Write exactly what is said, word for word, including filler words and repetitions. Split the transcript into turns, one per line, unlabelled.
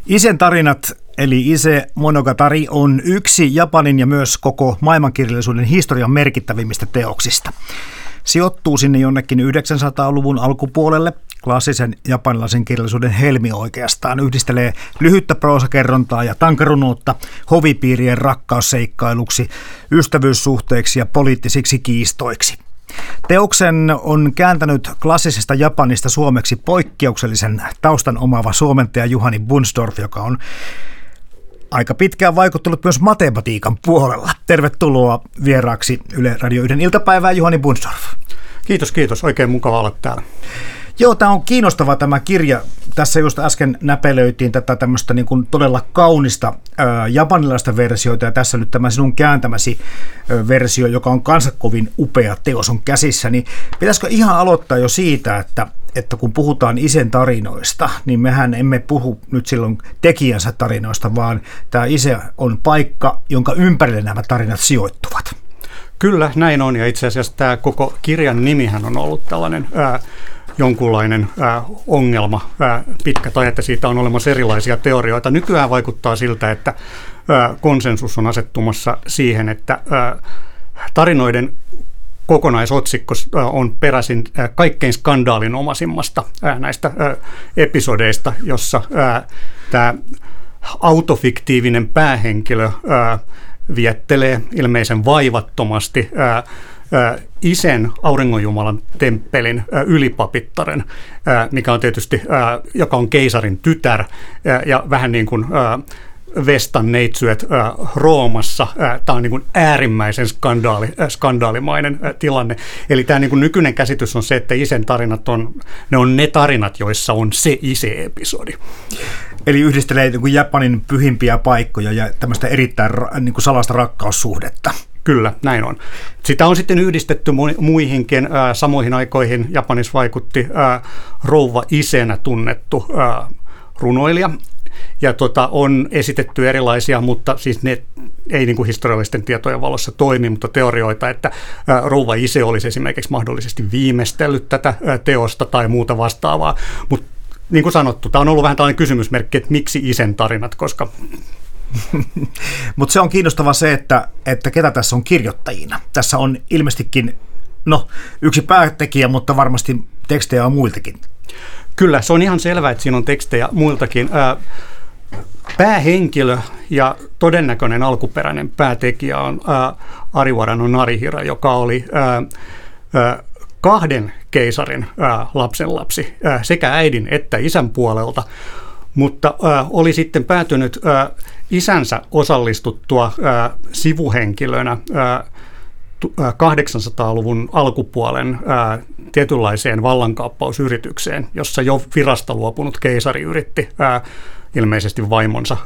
Isen tarinat eli Ise Monogatari on yksi Japanin ja myös koko maailmankirjallisuuden historian merkittävimmistä teoksista. Sijoittuu sinne jonnekin yhdeksänsataaluvun alkupuolelle. Klassisen japanilaisen kirjallisuuden helmi oikeastaan yhdistelee lyhyttä proosakerrontaa ja tankarunoutta hovipiirien rakkausseikkailuksi, ystävyyssuhteiksi ja poliittisiksi kiistoiksi. Teoksen on kääntänyt klassisesta Japanista suomeksi poikkeuksellisen taustan omaava suomentaja Juhani Bundstorff, joka on aika pitkään vaikuttanut myös matematiikan puolella. Tervetuloa vieraaksi Yle Radio yhden iltapäivään, Juhani Bundstorff.
Kiitos, kiitos. Oikein mukava olla täällä.
Joo, tämä on kiinnostava tämä kirja. Tässä just äsken näpelöitiin tätä tämmöistä niin kuin todella kaunista ää, japanilaista versiota, ja tässä nyt tämä sinun kääntämäsi ää, versio, joka on kanssa kovin upea teos, on käsissä. Niin pitäisikö ihan aloittaa jo siitä, että, että kun puhutaan Isen tarinoista, niin mehän emme puhu nyt silloin tekijänsä tarinoista, vaan tämä Ise on paikka, jonka ympärille nämä tarinat sijoittuvat.
Kyllä, näin on, ja itse asiassa tämä koko kirjan nimihän on ollut tällainen ää, jonkunlainen äh, ongelma äh, pitkät ajat, että siitä on olemassa erilaisia teorioita. Nykyään vaikuttaa siltä, että äh, konsensus on asettumassa siihen, että äh, tarinoiden kokonaisotsikko äh, on peräisin äh, kaikkein skandaalinomaisimmasta äh, näistä äh, episodeista, jossa äh, tämä autofiktiivinen päähenkilö äh, viettelee ilmeisen vaivattomasti äh, Isen auringonjumalan temppelin ylipapittaren, mikä on tietysti, joka on keisarin tytär ja vähän niin kuin Vestan neitsyet Roomassa. Tämä on niin kuin äärimmäisen skandaali, skandaalimainen tilanne. Eli tämä niin kuin nykyinen käsitys on se, että Isen tarinat on ne, on ne tarinat, joissa on se Ise-episodi.
Eli yhdistelee niin kuin Japanin pyhimpiä paikkoja ja tämmöistä erittäin niin kuin salaista rakkaussuhdetta.
Kyllä, näin on. Sitä on sitten yhdistetty muihinkin. Ää, samoihin aikoihin Japanissa vaikutti ää, rouva Isenä tunnettu ää, runoilija. Ja tota, on esitetty erilaisia, mutta siis ne ei niin kuin historiallisten tietojen valossa toimi, mutta teorioita, että ää, rouva Ise olisi esimerkiksi mahdollisesti viimeistellyt tätä ää, teosta tai muuta vastaavaa. Mutta niin kuin sanottu, tämä on ollut vähän tällainen kysymysmerkki, että miksi Isen tarinat, koska...
Mutta se on kiinnostava se, että, että ketä tässä on kirjoittajina. Tässä on ilmeisestikin no, yksi päätekijä, mutta varmasti tekstejä on muiltakin.
Kyllä, se on ihan selvää, että siinä on tekstejä muiltakin. Päähenkilö ja todennäköinen alkuperäinen päätekijä on Ariwara no Narihira, joka oli kahden keisarin lapsenlapsi sekä äidin että isän puolelta, mutta oli sitten päätynyt isänsä osallistuttua ää, sivuhenkilönä ää, kahdeksansataaluvun alkupuolen ää, tietynlaiseen vallankaappausyritykseen, jossa jo virasta luopunut keisari yritti ää, ilmeisesti vaimonsa